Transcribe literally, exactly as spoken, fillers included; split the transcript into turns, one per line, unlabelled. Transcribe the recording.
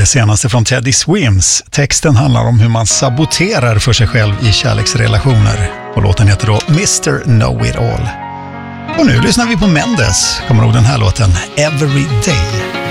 senaste från Teddy Swims. Texten handlar om hur man saboterar för sig själv i kärleksrelationer. Och låten heter då mister Know It All. Och nu lyssnar vi på Mendes. Kommer ihåg den här låten? Every Day.